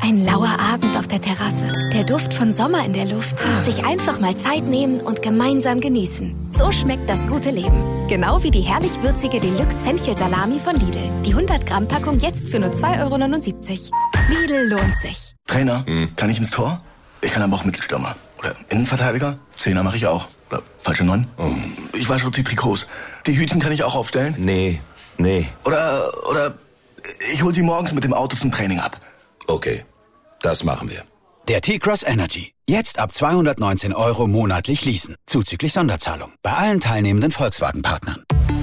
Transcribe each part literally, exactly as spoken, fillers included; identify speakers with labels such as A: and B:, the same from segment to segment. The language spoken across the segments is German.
A: Ein lauer Abend auf der Terrasse. Der Duft von Sommer in der Luft. Sich einfach mal Zeit nehmen und gemeinsam genießen. So schmeckt das gute Leben. Genau wie die herrlich würzige Deluxe-Fenchelsalami von Lidl. Die hundert Gramm Packung jetzt für nur zwei Euro neunundsiebzig. Lidl lohnt sich.
B: Trainer, hm. kann ich ins Tor? Ich kann aber auch Mittelstürmer. Oder Innenverteidiger? Zehner mache ich auch. Oder falsche Neun? Oh. Ich wasche die Trikots. Die Hütchen kann ich auch aufstellen?
C: Nee, nee.
B: Oder, oder ich hol sie morgens mit dem Auto zum Training ab.
C: Okay, das machen wir.
D: Der T-Cross Energy. Jetzt ab zweihundertneunzehn Euro monatlich leasen. Zuzüglich Sonderzahlung. Bei allen teilnehmenden Volkswagen-Partnern.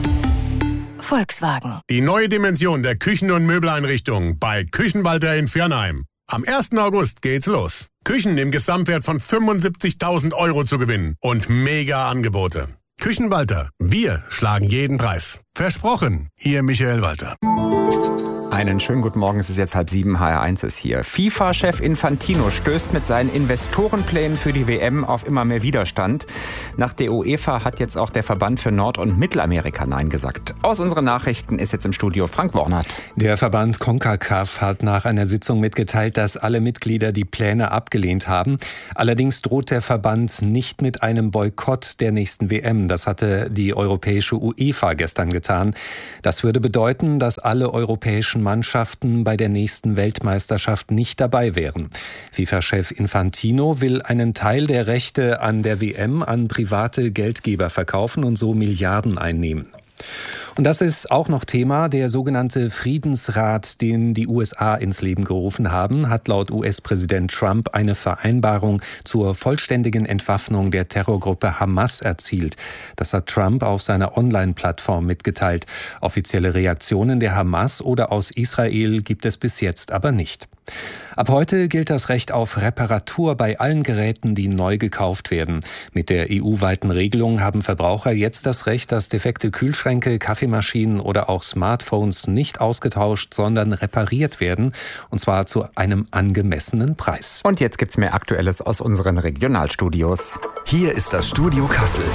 A: Volkswagen.
E: Die neue Dimension der Küchen- und Möbeleinrichtung bei Küchenwalter in Viernheim. Am ersten August geht's los. Küchen im Gesamtwert von fünfundsiebzigtausend Euro zu gewinnen und mega Angebote. Küchenwalter, wir schlagen jeden Preis. Versprochen, Ihr Michael Walter.
F: Einen schönen guten Morgen, es ist jetzt halb sieben, H R eins ist hier. FIFA-Chef Infantino stößt mit seinen Investorenplänen für die W M auf immer mehr Widerstand. Nach der UEFA hat jetzt auch der Verband für Nord- und Mittelamerika Nein gesagt. Aus unseren Nachrichten ist jetzt im Studio Frank Wornert.
G: Der Verband CONCACAF hat nach einer Sitzung mitgeteilt, dass alle Mitglieder die Pläne abgelehnt haben. Allerdings droht der Verband nicht mit einem Boykott der nächsten W M. Das hatte die europäische UEFA gestern getan. Das würde bedeuten, dass alle europäischen Mannschaften bei der nächsten Weltmeisterschaft nicht dabei wären. FIFA-Chef Infantino will einen Teil der Rechte an der W M an private Geldgeber verkaufen und so Milliarden einnehmen. Und das ist auch noch Thema. Der sogenannte Friedensrat, den die U S A ins Leben gerufen haben, hat laut U S-Präsident Trump eine Vereinbarung zur vollständigen Entwaffnung der Terrorgruppe Hamas erzielt. Das hat Trump auf seiner Online-Plattform mitgeteilt. Offizielle Reaktionen der Hamas oder aus Israel gibt es bis jetzt aber nicht. Ab heute gilt das Recht auf Reparatur bei allen Geräten, die neu gekauft werden. Mit der E U-weiten Regelung haben Verbraucher jetzt das Recht, dass defekte Kühlschränke, Kaffeemaschinen oder auch Smartphones nicht ausgetauscht, sondern repariert werden. Und zwar zu einem angemessenen Preis.
F: Und jetzt gibt's mehr Aktuelles aus unseren Regionalstudios.
C: Hier ist das Studio Kassel.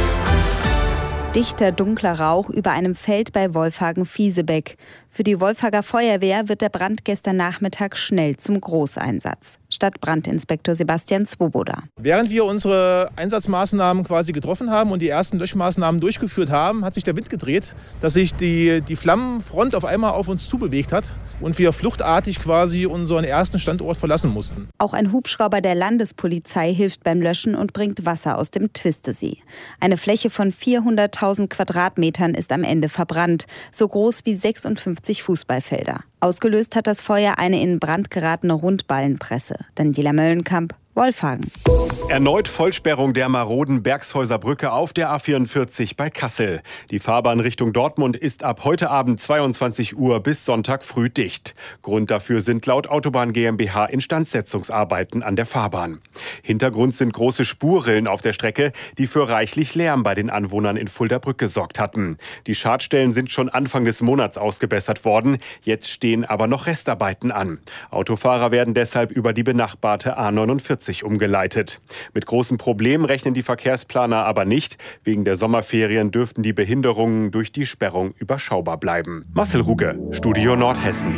H: Dichter, dunkler Rauch über einem Feld bei Wolfhagen-Fiesebeck. Für die Wolfhager Feuerwehr wird der Brand gestern Nachmittag schnell zum Großeinsatz. Stadtbrandinspektor Sebastian Swoboda.
I: Während wir unsere Einsatzmaßnahmen quasi getroffen haben und die ersten Löschmaßnahmen durchgeführt haben, hat sich der Wind gedreht, dass sich die, die Flammenfront auf einmal auf uns zubewegt hat und wir fluchtartig quasi unseren ersten Standort verlassen mussten.
H: Auch ein Hubschrauber der Landespolizei hilft beim Löschen und bringt Wasser aus dem Twistesee. Eine Fläche von vierhunderttausend Quadratmetern ist am Ende verbrannt, so groß wie sechsundfünfzig Fußballfelder. Ausgelöst hat das Feuer eine in Brand geratene Rundballenpresse. Daniela Möllenkamp, Wolfhagen.
J: Erneut Vollsperrung der maroden Bergshäuser Brücke auf der A vierundvierzig bei Kassel. Die Fahrbahn Richtung Dortmund ist ab heute Abend zweiundzwanzig Uhr bis Sonntag früh dicht. Grund dafür sind laut Autobahn GmbH Instandsetzungsarbeiten an der Fahrbahn. Hintergrund sind große Spurrillen auf der Strecke, die für reichlich Lärm bei den Anwohnern in Fuldabrück gesorgt hatten. Die Schadstellen sind schon Anfang des Monats ausgebessert worden. Jetzt stehen aber noch Restarbeiten an. Autofahrer werden deshalb über die benachbarte A neunundvierzig umgeleitet. Mit großen Problemen rechnen die Verkehrsplaner aber nicht. Wegen der Sommerferien dürften die Behinderungen durch die Sperrung überschaubar bleiben. Marcel Ruge, Studio Nordhessen.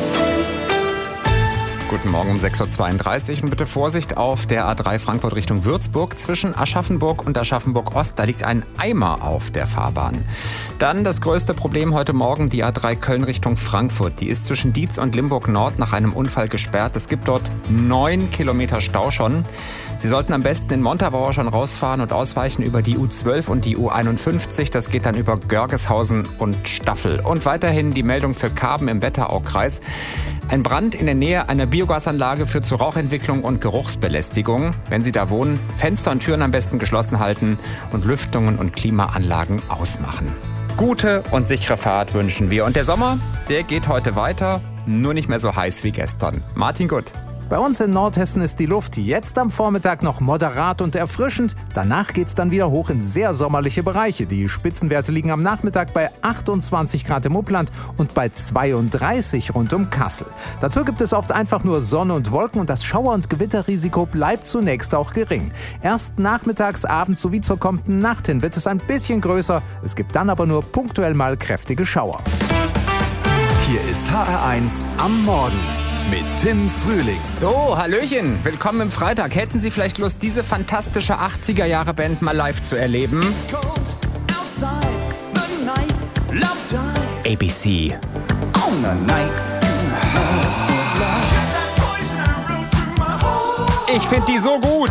F: Guten Morgen um sechs Uhr zweiunddreißig und bitte Vorsicht auf der A drei Frankfurt Richtung Würzburg. Zwischen Aschaffenburg und Aschaffenburg Ost, da liegt ein Eimer auf der Fahrbahn. Dann das größte Problem heute Morgen, die A drei Köln Richtung Frankfurt. Die ist zwischen Dietz und Limburg Nord nach einem Unfall gesperrt. Es gibt dort neun Kilometer Stau schon. Sie sollten am besten in Montabaur schon rausfahren und ausweichen über die U zwölf und die U einundfünfzig. Das geht dann über Görgeshausen und Staffel. Und weiterhin die Meldung für Karben im Wetteraukreis. Ein Brand in der Nähe einer Biogasanlage führt zu Rauchentwicklung und Geruchsbelästigung. Wenn Sie da wohnen, Fenster und Türen am besten geschlossen halten und Lüftungen und Klimaanlagen ausmachen. Gute und sichere Fahrt wünschen wir. Und der Sommer, der geht heute weiter, nur nicht mehr so heiß wie gestern. Martin Gutt.
K: Bei uns in Nordhessen ist die Luft jetzt am Vormittag noch moderat und erfrischend. Danach geht's dann wieder hoch in sehr sommerliche Bereiche. Die Spitzenwerte liegen am Nachmittag bei achtundzwanzig Grad im Upland und bei zweiunddreißig rund um Kassel. Dazu gibt es oft einfach nur Sonne und Wolken und das Schauer- und Gewitterrisiko bleibt zunächst auch gering. Erst nachmittags, abends sowie zur kommenden Nacht hin wird es ein bisschen größer. Es gibt dann aber nur punktuell mal kräftige Schauer.
C: Hier ist H R eins am Morgen. mit Tim Frühling.
F: So, Hallöchen, willkommen im Freitag. Hätten Sie vielleicht Lust, diese fantastische achtziger-Jahre-Band mal live zu erleben? A B C. Ich finde die so gut.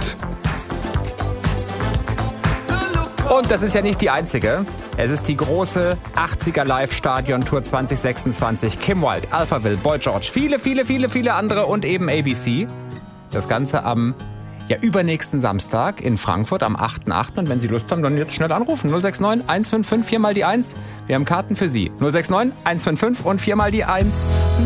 F: Und das ist ja nicht die einzige. Es ist die große achtziger-Live-Stadion-Tour zwanzig sechsundzwanzig. Kim Wilde, Alphaville, Boy George, viele, viele, viele, viele andere und eben A B C. Das Ganze am ja, übernächsten Samstag in Frankfurt am achten achten Und wenn Sie Lust haben, dann jetzt schnell anrufen. null sechs neun, eins fünf fünf, vier mal die eins. Wir haben Karten für Sie. null sechs neun, eins fünf fünf und vier mal die eins.